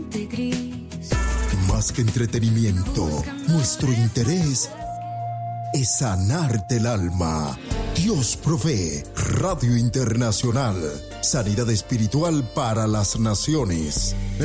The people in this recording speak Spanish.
ambiente gris. Más que entretenimiento, nuestro interés es sanarte el alma. Dios provee. Radio Internacional. Sanidad espiritual para las naciones.